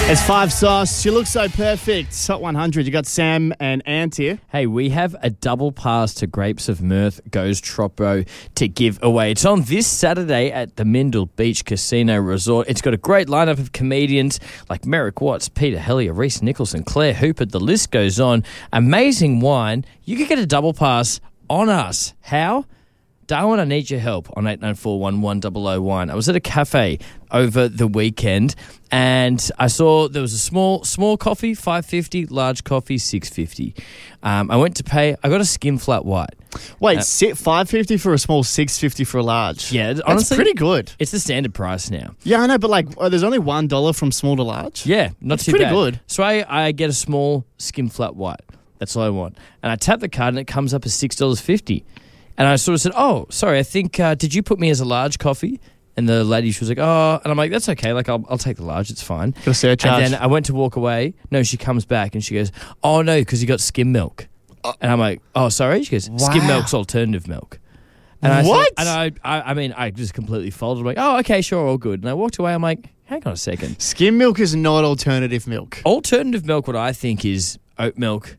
It's 5 Sauce. She looks so perfect. Hot 100. You got Sam and Ant here. Hey, we have a double pass to Grapes of Mirth Goes Troppo to give away. It's on this Saturday at the Mindle Beach Casino Resort. It's got a great lineup of comedians like Merrick Watts, Peter Hellier, Reese Nicholson, Claire Hooper. The list goes on. Amazing wine. You could get a double pass on us. How? Darwin, I need your help on 89411001. I was at a cafe over the weekend and I saw there was a small coffee, $5.50, large coffee, $6.50. I went to pay. I got a skim flat white. Wait, $5.50 for a small, $6.50 for a large. Yeah, that's honestly, pretty good. It's the standard price now. Yeah, I know, but there's only $1 from small to large. Yeah, not too pretty bad. good. So I get a small skim flat white. That's all I want. And I tap the card and it comes up as $6.50. And I sort of said, oh, sorry, I think, did you put me as a large coffee? And the lady, she was like, oh, and I'm like, that's okay. Like, I'll take the large. It's fine. Got a surcharge. And then I went to walk away. No, she comes back and she goes, oh, no, because you got skim milk. And I'm like, oh, sorry? She goes, skim milk's alternative milk. And I what? I mean, I just completely folded. I'm like, oh, okay, sure, all good. And I walked away. I'm like, hang on a second. Skim milk is not alternative milk. Alternative milk, what I think is oat milk,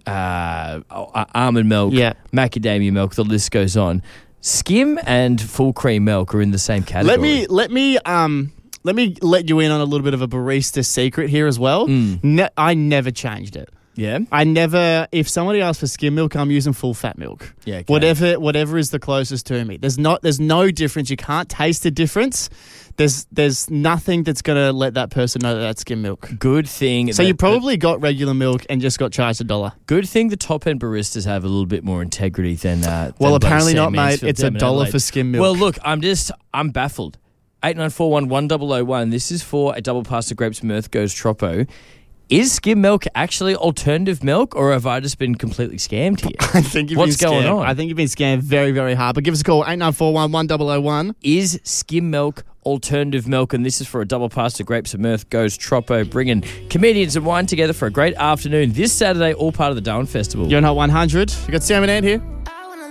almond milk, macadamia milk, the list goes on. Skim and full cream milk are in the same category. Let me let you in on a little bit of a barista secret here as well. I never changed it. Yeah? I never, if somebody asks for skim milk, I'm using full fat milk. Yeah, okay. Whatever is the closest to me. There's no difference. You can't taste the difference. There's nothing that's going to let that person know that that's skim milk. Good thing. So you probably got regular milk and just got charged $1. Good thing the top end baristas have a little bit more integrity than well, apparently Sam not, mate. It's $1 for skim milk. Well, look, I'm baffled. 89411001. This is for a double pass to Grapes of Mirth Goes Troppo. Is skim milk actually alternative milk, or have I just been completely scammed here? I think you've What's been scammed. going on? I think you've been scammed very, very hard. But give us a call, 89411001. Is skim milk alternative milk? And this is for a double pass to Grapes of Mirth Goes Troppo, bringing comedians and wine together for a great afternoon this Saturday, all part of the Darwin Festival. You're on Hot 100. You got Sam and Ant here.